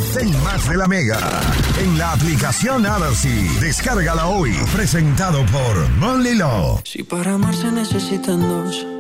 Ten más de la Mega en la aplicación Alarcy. Descárgala hoy. Presentado por Monly Law. Si para amar se necesitan dos,